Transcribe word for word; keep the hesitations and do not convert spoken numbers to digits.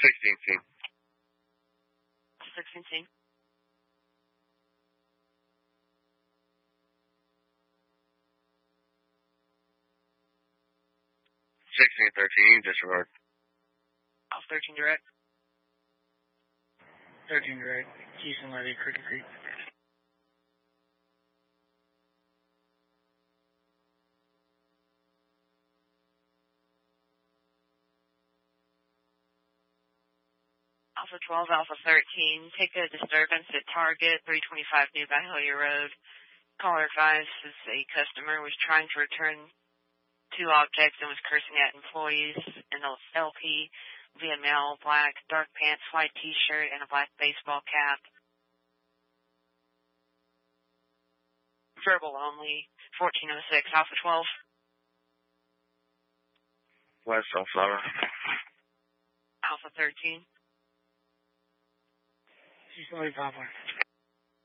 sixteen team. sixteen team. sixteen thirteen, disregard. Alpha thirteen direct. thirteen direct. Houston Levy, Crooked Creek. Alpha twelve, Alpha thirteen, take a disturbance at Target, three twenty-five New Byhalia Road. Caller advises a customer was trying to return two objects and was cursing at employees in the L P via male, black, dark pants, white t-shirt, and a black baseball cap. Verbal only, fourteen oh six, Alpha twelve. West Sunflower. Alpha thirteen. Houston Levy, Poplar.